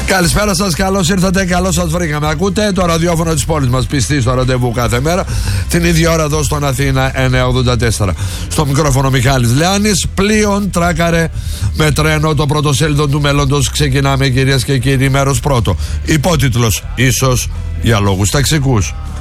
Καλησπέρα σας, καλώς ήρθατε, καλώς σας βρήκαμε. Ακούτε το ραδιόφωνο της πόλης μας, πιστή στο ραντεβού κάθε μέρα, την ίδια ώρα εδώ στον Αθήνα 984. Στο μικρόφωνο Μιχάλης Λεάνης, πλοίον τράκαρε με τρένο το πρωτοσέλιδο του μέλλοντος. Ξεκινάμε, κυρίες και κύριοι, μέρος πρώτο. Υπότιτλος, ίσως για λόγους ταξικούς.